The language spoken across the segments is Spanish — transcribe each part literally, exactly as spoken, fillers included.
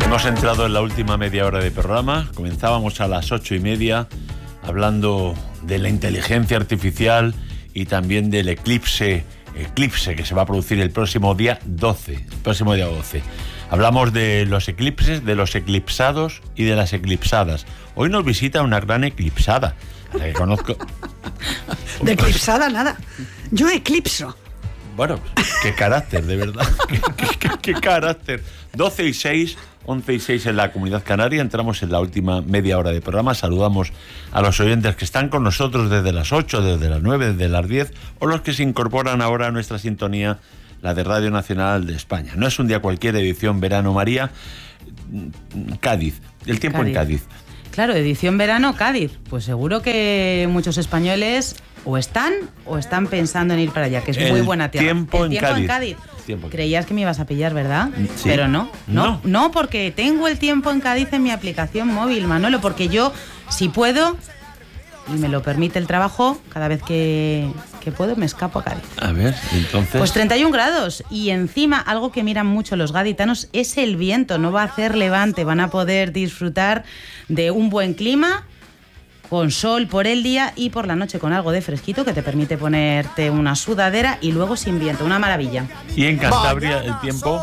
Hemos entrado en la última media hora de programa. Comenzábamos a las ocho y media hablando de la inteligencia artificial y también del eclipse, eclipse que se va a producir el próximo día doce. El próximo día doce. Hablamos de los eclipses, de los eclipsados y de las eclipsadas. Hoy nos visita una gran eclipsada, a la que conozco. De eclipsada nada. Yo eclipso. Bueno, qué carácter, de verdad. qué, qué, qué, qué carácter. doce y seis, once y seis en la Comunidad Canaria. Entramos en la última media hora de programa. Saludamos a los oyentes que están con nosotros desde las ocho, desde las nueve, desde las diez, o los que se incorporan ahora a nuestra sintonía, la de Radio Nacional de España. No es un día cualquiera, edición Verano María, Cádiz. El tiempo Cádiz. En Cádiz. Claro, edición Verano Cádiz. Pues seguro que muchos españoles o están o están pensando en ir para allá, que es el muy buena tierra. Tiempo el en tiempo Cádiz. en Cádiz. Tiempo. Creías que me ibas a pillar, ¿verdad? Sí. Pero no, no, no, no, porque tengo el tiempo en Cádiz en mi aplicación móvil, Manolo, porque yo, si puedo, y me lo permite el trabajo, cada vez que, que puedo me escapo a Cádiz. A ver, entonces... Pues treinta y un grados, y encima algo que miran mucho los gaditanos es el viento, no va a hacer levante, van a poder disfrutar de un buen clima, con sol por el día y por la noche con algo de fresquito que te permite ponerte una sudadera y luego sin viento, una maravilla. Y en Cantabria el tiempo...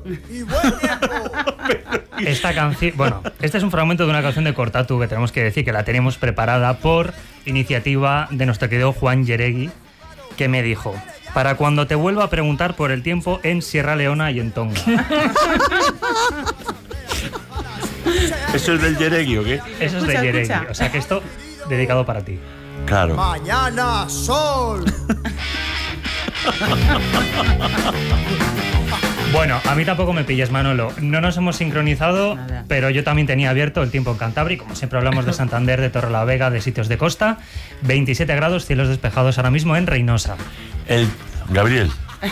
Esta canción, bueno, este es un fragmento de una canción de Cortatu que tenemos que decir que la tenemos preparada por iniciativa de nuestro querido Juan Yeregui, que me dijo: para cuando te vuelva a preguntar por el tiempo en Sierra Leona y en Tonga. ¿Eso es del Yeregui o qué? Eso es Escucha, de Yeregui, escucha. o sea que esto dedicado para ti. Claro. Mañana sol. Bueno, a mí tampoco me pilles, Manolo. No nos hemos sincronizado, Nada. pero yo también tenía abierto el tiempo en Cantabria. Como siempre hablamos de Santander, de Torrelavega, de sitios de costa. veintisiete grados, cielos despejados ahora mismo en Reynosa. El... Gabriel.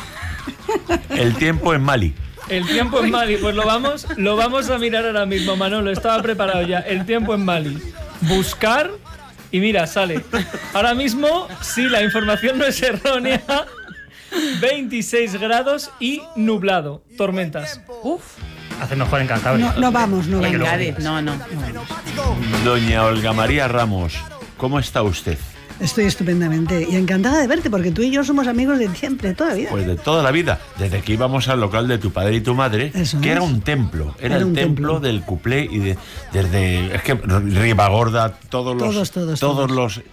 El tiempo en Mali. El tiempo en Mali, pues lo vamos, lo vamos a mirar ahora mismo, Manolo. Estaba preparado ya. El tiempo en Mali. Buscar y mira, sale. Ahora mismo, sí, la información no es errónea. veintiséis grados y nublado. Tormentas. Uf, Hace mejor en Cantabria. No, no vamos, no Oye, en que vamos. luego Cádiz, digas. no, no, no. Doña Olga María Ramos, ¿cómo está usted? Estoy estupendamente y encantada de verte porque tú y yo somos amigos de siempre, de toda la vida. Pues de toda la vida, desde que íbamos al local de tu padre y tu madre, Eso que es. era un templo, era, Era el un templo, templo. del cuplé y de, desde, es que Ribagorda, todos los, Todos, todos, todos todos. los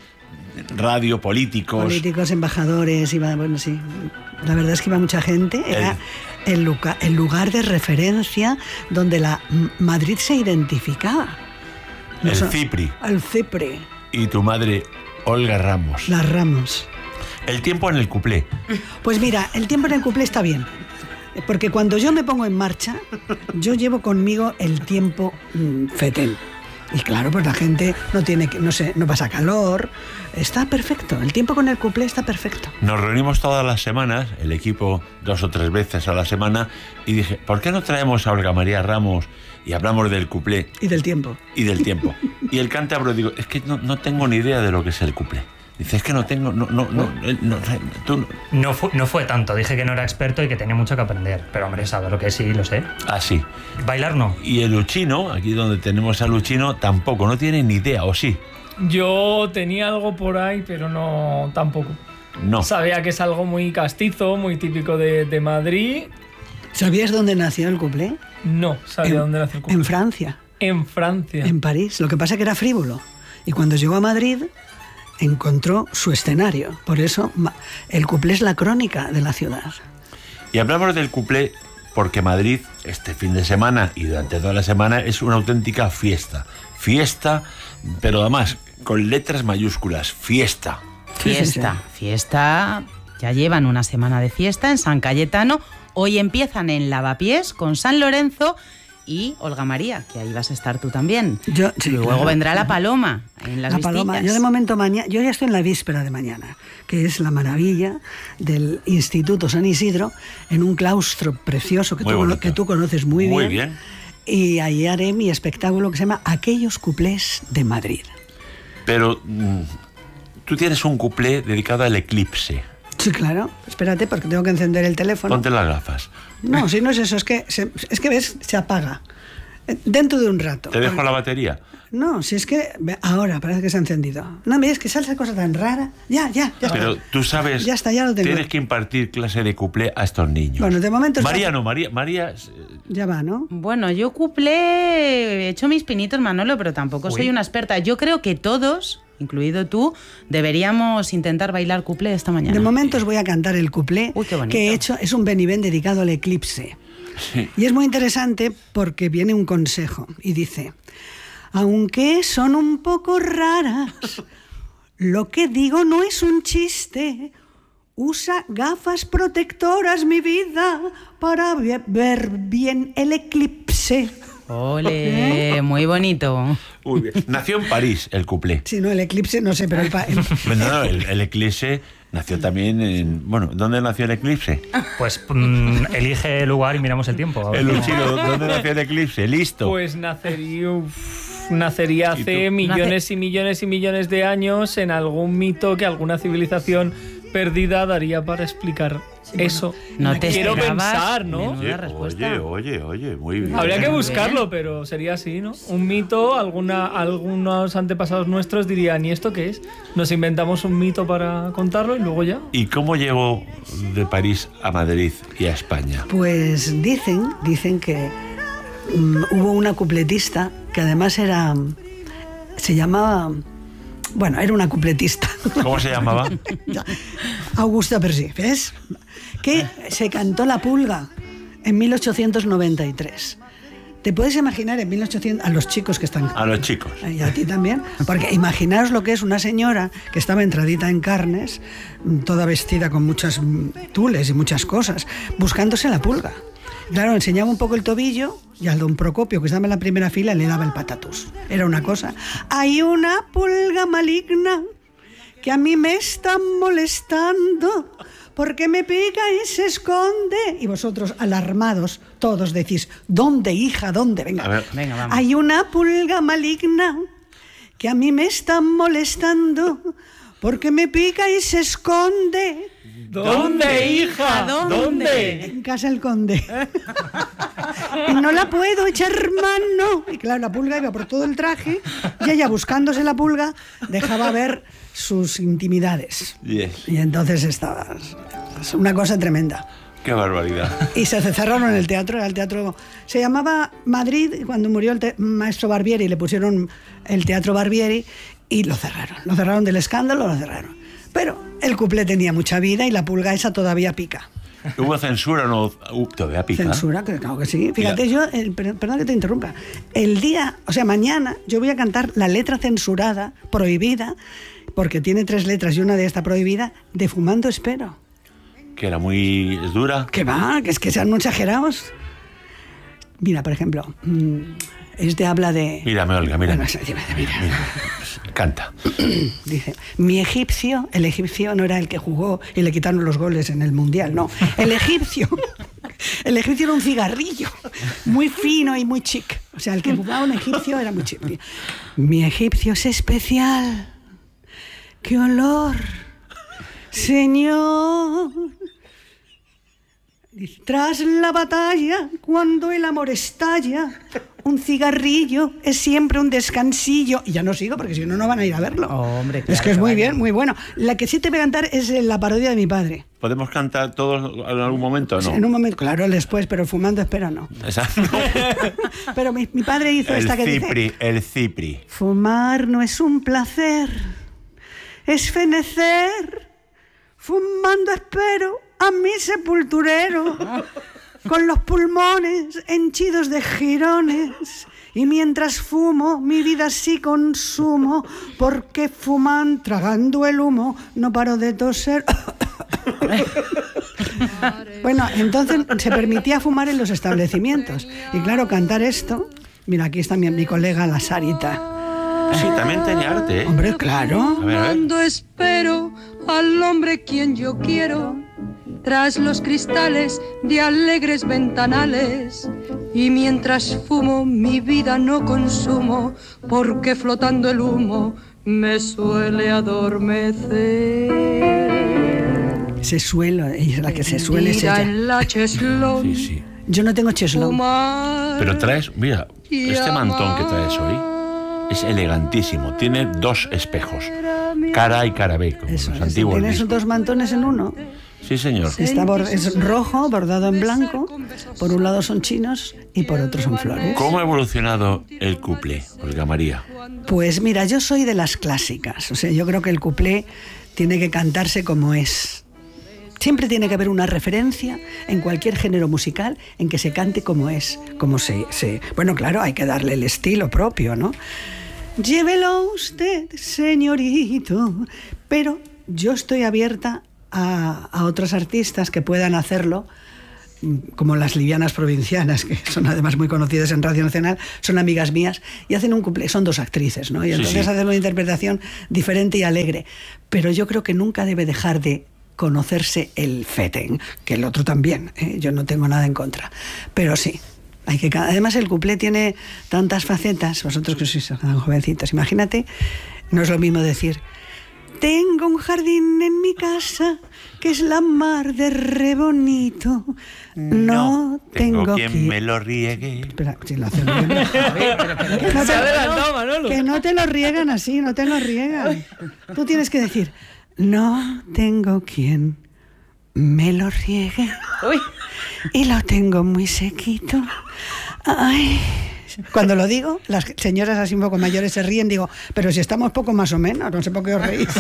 radio políticos, Políticos, embajadores, iba, bueno, sí. La verdad es que iba mucha gente. Era el, lugar, el lugar de referencia donde la M- Madrid se identificaba. el Nos- Cipri El Cipri, y tu madre Olga Ramos. las Ramos. El tiempo en el cuplé. Pues mira, el tiempo en el cuplé está bien. Porque cuando yo me pongo en marcha, yo llevo conmigo el tiempo mm, fetén. Y claro, pues la gente no tiene que, no sé, no pasa calor. Está perfecto. El tiempo con el cuplé está perfecto. Nos reunimos todas las semanas, el equipo dos o tres veces a la semana, y dije, ¿por qué no traemos a Olga María Ramos y hablamos del cuplé Y del tiempo. y del tiempo? Y el cántabro, digo, es que no, no tengo ni idea de lo que es el cuplé. Dice, es que no tengo, no, no, no, él no, tú no. No fue, no fue tanto, dije que no era experto y que tenía mucho que aprender. Pero hombre, sabe lo que sí, lo sé. Así. Bailar no. Y el Luchino, aquí donde tenemos a Luchino, tampoco, no tiene ni idea, ¿o sí? Yo tenía algo por ahí, pero no tampoco. No. Sabía que es algo muy castizo, muy típico de, de Madrid. ¿Sabías dónde nació el cuplé? No sabía En- dónde nace el En cuplé. Francia, En Francia. en París. Lo que pasa es que era frívolo. Y cuando llegó a Madrid, encontró su escenario. Por eso, ma- el cuplé es la crónica de la ciudad. Y hablamos del cuplé porque Madrid, este fin de semana y durante toda la semana, es una auténtica fiesta. Fiesta, pero además con letras mayúsculas, fiesta. Sí, sí, Fiesta, sí. fiesta. Ya llevan una semana de fiesta en San Cayetano. Hoy empiezan en Lavapiés con San Lorenzo y Olga María, que ahí vas a estar tú también. Yo- sí, Luego claro. vendrá la Paloma en las La Paloma. Vistillas. Yo de momento mañana, yo ya estoy en la víspera de mañana, que es la maravilla del Instituto San Isidro, en un claustro precioso que, Muy tú, bonito. que tú conoces muy bien. Muy bien. Y ahí haré mi espectáculo que se llama Aquellos cuplés de Madrid. Pero mm, tú tienes un cuplé dedicado al eclipse. Sí, claro. Espérate, porque tengo que encender el teléfono. Ponte las gafas. No, si no es eso, es que, se- es que ves, se apaga. Dentro de un rato. ¿Te dejo la batería? No, si es que ahora parece que se ha encendido. No, ves que sale esa cosa tan rara. Ya, ya, ya. Pero está. tú sabes, ya está, ya lo tengo. Tienes que impartir clase de cuplé a estos niños. Bueno, de momento... María no, María... María ya va, ¿no? Bueno, yo cuplé, he hecho mis pinitos, Manolo, pero tampoco Uy. soy una experta. Yo creo que todos, incluido tú, deberíamos intentar bailar cuplé esta mañana. De momento os voy a cantar el cuplé Uy, qué bonito. que he hecho. Es un Benivén dedicado al eclipse. Sí. Y es muy interesante porque viene un consejo y dice: aunque son un poco raras, lo que digo no es un chiste. Usa gafas protectoras, mi vida, para ve- ver bien el eclipse. Ole, muy bonito. Muy bien. Nació en París el cuplé. Si no, el eclipse, no sé, pero el... pa- el- Bueno, no, el, el eclipse nació también en... Bueno, ¿dónde nació el eclipse? Pues mm, elige el lugar y miramos el tiempo. A ver El cómo- Uchino, ¿dónde nació el eclipse? Listo. Pues nacería, uf, nacería ¿Y hace tú? millones y millones y millones de años en algún mito que alguna civilización perdida daría para explicar eso. No te Quiero esperabas pensar, ¿no? menuda Oye, respuesta. oye, oye, oye, muy bien. Habría que Muy buscarlo, pero sería así, ¿no? Un mito, alguna, algunos antepasados nuestros dirían, ¿y esto qué es? Nos inventamos un mito para contarlo y luego ya. ¿Y cómo llegó de París a Madrid y a España? Pues dicen, dicen que mm, hubo una cupletista que además era... Se llamaba... Bueno, era una cupletista. ¿Cómo se llamaba? Augusta Persí, ¿ves? Que se cantó La Pulga en mil ochocientos noventa y tres. ¿Te puedes imaginar en mil ochocientos... a los chicos que están... A los chicos. Y a ti también. Porque imaginaos lo que es una señora que estaba entradita en carnes, toda vestida con muchas tules y muchas cosas, buscándose la pulga. Claro, enseñaba un poco el tobillo y al don Procopio, que estaba en la primera fila, le daba el patatús. Era una cosa. Hay una pulga maligna que a mí me está molestando porque me pica y se esconde. Y vosotros, alarmados, todos decís, ¿dónde, hija? ¿Dónde? Venga. A ver. Venga, vamos. Hay una pulga maligna que a mí me está molestando porque me pica y se esconde. ¿Dónde, hija? ¿Dónde? En casa del conde. Y no la puedo echar mano. Y claro, la pulga iba por todo el traje y ella, buscándose la pulga, dejaba ver sus intimidades. Yes. Y entonces estaba... Es una cosa tremenda. Qué barbaridad. Y se cerraron el teatro, era el teatro... Se llamaba Madrid, y cuando murió el te- maestro Barbieri, le pusieron el Teatro Barbieri y lo cerraron. Lo cerraron del escándalo, lo cerraron. Pero el cuplé tenía mucha vida y la pulga esa todavía pica. ¿Hubo censura o no? Uh, todavía pica. Censura, que claro que sí. Fíjate, yo, el, per- perdón que te interrumpa, el día, o sea, mañana yo voy a cantar la letra censurada, prohibida, porque tiene tres letras y una de esta prohibida, de Fumando Espero. Que era muy dura. Que va, que es que sean muy exagerados. Mira, por ejemplo, mm, este habla de... Mírame, Olga, mírame. Bueno, sí, mira. Mira, canta. Dice, mi egipcio, el egipcio no era el que jugó y le quitaron los goles en el Mundial, no. El egipcio, el egipcio era un cigarrillo, muy fino y muy chic. O sea, el que jugaba un egipcio era muy chic. Mi egipcio es especial. ¡Qué olor, señor! Dice, tras la batalla, cuando el amor estalla, un cigarrillo es siempre un descansillo. Y ya no sigo, porque si no, no van a ir a verlo. Hombre, es claro que es que muy vayan. bien, muy bueno. La que sí te voy a cantar es la parodia de mi padre. ¿Podemos cantar todos en algún momento o no? En un momento, claro, después, pero fumando espero no. Exacto. Pero mi, mi padre hizo El esta que cipri, dice... el cipri. Fumar no es un placer, es fenecer. Fumando espero a mi sepulturero, con los pulmones henchidos de jirones. Y mientras fumo, mi vida sí consumo, porque fuman, tragando el humo, no paro de toser. Bueno, entonces se permitía fumar en los establecimientos. Y claro, cantar esto... Mira, aquí está mi, mi colega la Sarita. Sí, también tenía arte, ¿eh? Hombre, claro. A ver, a ver. Cuando espero al hombre quien yo quiero, tras los cristales de alegres ventanales, y mientras fumo mi vida no consumo, porque flotando el humo me suele adormecer. Se suele, ella es la que se suele, es Tendida ella. en la cheslón, Sí, sí. Yo no tengo cheslón. fumar Pero traes, mira, y este mantón que traes hoy amar. es elegantísimo. Tiene dos espejos, cara A y cara B, como Eso los es. antiguos Tienes discos. dos mantones en uno. Sí, señor. Está bor- es rojo, bordado en blanco. Por un lado son chinos y por otro son flores. ¿Cómo ha evolucionado el cuplé, Olga María? Pues mira, yo soy de las clásicas. O sea, yo creo que el cuplé tiene que cantarse como es. Siempre tiene que haber una referencia en cualquier género musical en que se cante como es, como se, se... Bueno, claro, hay que darle el estilo propio, ¿no? Llévelo usted, señorito. Pero yo estoy abierta a, a otros artistas que puedan hacerlo, como las livianas provincianas, que son además muy conocidas en Radio Nacional, son amigas mías, y hacen un cumple, son dos actrices, ¿no? Y Sí, entonces sí. hacen una interpretación diferente y alegre. Pero yo creo que nunca debe dejar de conocerse el feten, que el otro también, ¿eh? Yo no tengo nada en contra. Pero sí, hay que... Además el cuplé tiene tantas facetas, vosotros que sois tan jovencitos, imagínate, no es lo mismo decir... Tengo un jardín en mi casa que es la mar de re bonito. No, tengo, quien qui- me lo riegue. Espera, si lo hacen bien. Que no Se te- ha adelantado, Manolo. que no te lo riegan así, no te lo riegan. Tú tienes que decir, no tengo quien me lo riegue. Uy. Y lo tengo muy sequito. Ay. Cuando lo digo, las señoras así un poco mayores se ríen, digo, pero si estamos poco más o menos, no sé por qué os reís.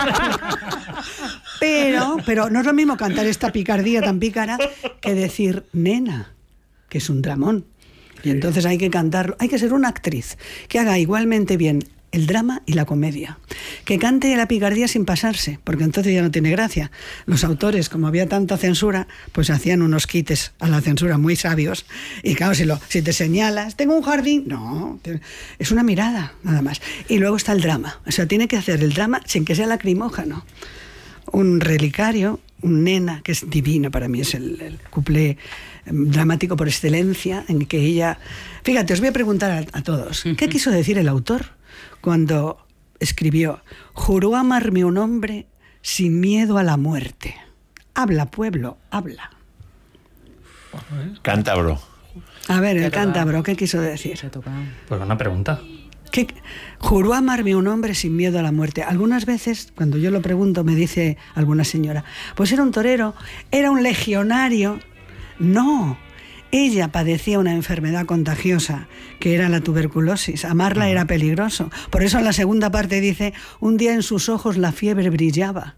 Pero, pero no es lo mismo cantar esta picardía tan pícara que decir nena, que es un dramón. Y entonces hay que cantarlo, hay que ser una actriz que haga igualmente bien el drama y la comedia. Que cante la picardía sin pasarse, porque entonces ya no tiene gracia. Los autores, como había tanta censura, pues hacían unos quites a la censura muy sabios. Y claro, si, lo, si te señalas, tengo un jardín, no, te- es una mirada, nada más. Y luego está el drama. O sea, tiene que hacer el drama sin que sea lacrimógeno. Un relicario, un nena, que es divino para mí, es el, el cuplé eh, dramático por excelencia, en que ella... Fíjate, os voy a preguntar a, a todos, ¿qué quiso decir el autor cuando escribió juró amarme un hombre sin miedo a la muerte? Habla, pueblo, habla. Cántabro. A ver, el cántabro, ¿qué quiso decir? Se toca. Pues una pregunta. ¿Qué? Juró amarme un hombre sin miedo a la muerte. Algunas veces, cuando yo lo pregunto, me dice alguna señora, pues era un torero, era un legionario. No, ella padecía una enfermedad contagiosa, que era la tuberculosis. Amarla era peligroso. Por eso en la segunda parte dice, un día en sus ojos la fiebre brillaba.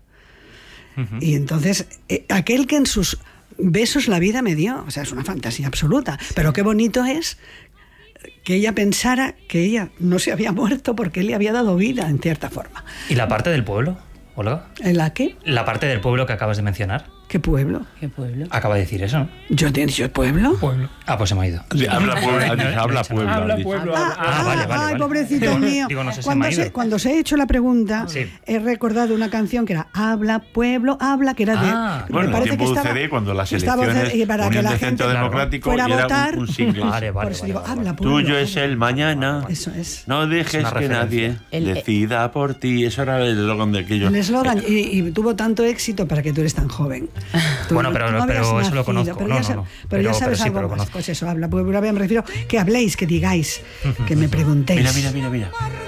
Y entonces, eh, aquel que en sus besos la vida me dio, o sea, es una fantasía absoluta. Pero qué bonito es que ella pensara que ella no se había muerto porque él le había dado vida, en cierta forma. ¿Y la parte del pueblo, Olga? ¿En la qué? La parte del pueblo que acabas de mencionar. ¿Qué pueblo? ¿Qué pueblo? Acaba de decir eso, ¿no? ¿Yo te he dicho pueblo? Pueblo. Ah, pues se me ha ido. Habla pueblo, ha dicho, habla pueblo. Habla ha dicho. pueblo. Ah, habla- Ah, vale, vale, ay, vale. pobrecito Digo, mío. digo, no sé, se cuando, me ha se, ido. cuando se ha hecho la pregunta, Sí. he recordado una canción que era Habla, pueblo, habla, que era de... Ah, me Bueno, en parece tiempo que de estaba- U C D, cuando las estaba elecciones, y para que Unión la de gente Centro Democrático, fuera a y era votar. un, un single. Vale, Por vale, eso vale, digo, vale, habla, vale. pueblo. Tuyo es el mañana. Eso es. No dejes una que referencia. nadie El- decida por ti. Eso era el eslogan de aquello. El eslogan, y, y tuvo tanto éxito para que tú eres tan joven. Tú- Bueno, pero- tú no pero habías eso lo nacido, conozco. Pero, No, ya, no, sa- no. pero Pero- ya sabes pero sí, algo pero lo más. conozco. Pues eso, habla, pueblo, me refiero que habléis, que digáis, que me preguntéis. Mira, mira, mira, mira.